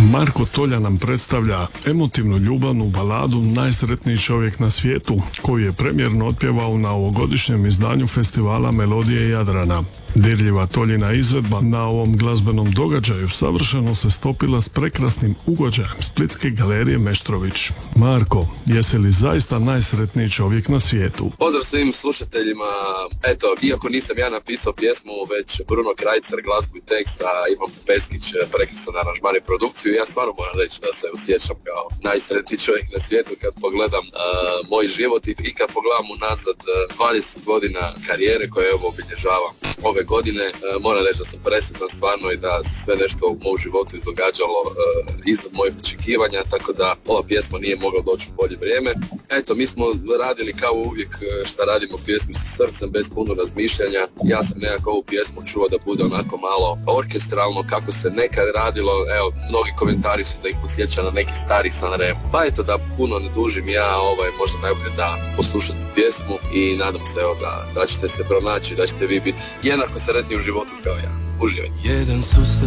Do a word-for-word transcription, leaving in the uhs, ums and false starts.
Marko Tolja nam predstavlja emotivnu ljubavnu baladu Najsretniji čovjek na svijetu, koju je premijerno otpjevao na ovogodišnjem izdanju festivala Melodije Jadrana. Dirljiva Toljina izvedba na ovom glazbenom događaju savršeno se stopila s prekrasnim ugođajem Splitske galerije Meštrović. Marko, jesi li zaista najsretniji čovjek na svijetu? Pozdrav svim slušateljima. Eto, iako nisam ja napisao pjesmu, već Bruno Krajcer glazbu i tekst, a Ivan Peskić prekrasan aranžman i produkciju, ja stvarno moram reći da se osjećam kao najsretniji čovjek na svijetu kad pogledam uh, moj život i, i kad pogledam unazad uh, dvadeset godina karijere koje evo obilježavam ove godine. Uh, moram reći da sam presretan stvarno i da se sve nešto u mom životu izdogađalo uh, iznad mojih očekivanja, tako da ova pjesma nije mogla doći u bolje vrijeme. Eto, mi smo radili kao uvijek šta radimo pjesmu sa srcem, bez puno razmišljanja. Ja sam nekako ovu pjesmu čuo da bude onako malo orkestralno kako se nekad radilo. Evo, mnogi komentari su da ih posjeća na neki stari Sanremo. Pa eto, da puno ne dužim ja, ovaj, možda najbolje da poslušate pjesmu i nadam se evo, da, da ćete se pronaći, da ćete vi biti jednako sretni u životu kao ja. Uživajte. Jedan susret